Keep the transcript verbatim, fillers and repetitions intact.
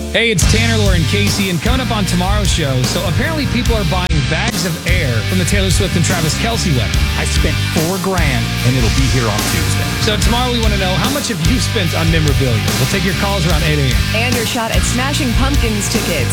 Hey, it's Tanner, Lauren, Casey, and coming up on tomorrow's show. So apparently people are buying bags of air from the Taylor Swift and Travis Kelce wedding. I spent four grand, and it'll be here on Tuesday. So tomorrow we want to know, how much have you spent on memorabilia? We'll take your calls around eight a.m. And your shot at Smashing Pumpkins tickets.